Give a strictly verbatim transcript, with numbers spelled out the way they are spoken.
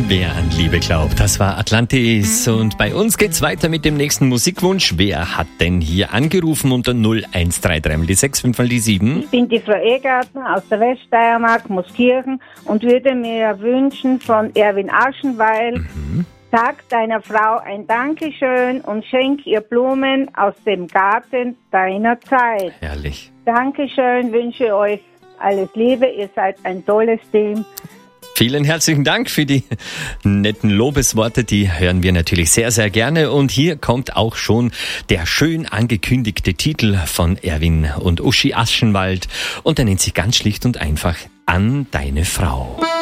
Wer an Liebe glaubt, das war Atlantis. Und bei uns geht's weiter mit dem nächsten Musikwunsch. Wer hat denn hier angerufen unter null eins drei drei mal die sechs fünf mal die sieben? Ich bin die Frau Egarten aus der Weststeiermark, Mooskirchen, und würde mir wünschen von Erwin Aschenweil, mhm. Sag deiner Frau ein Dankeschön und schenk ihr Blumen aus dem Garten deiner Zeit. Herrlich. Dankeschön, wünsche euch alles Liebe, ihr seid ein tolles Team. Vielen herzlichen Dank für die netten Lobesworte, die hören wir natürlich sehr, sehr gerne. Und hier kommt auch schon der schön angekündigte Titel von Erwin und Uschi Aschenwald und der nennt sich ganz schlicht und einfach An deine Frau.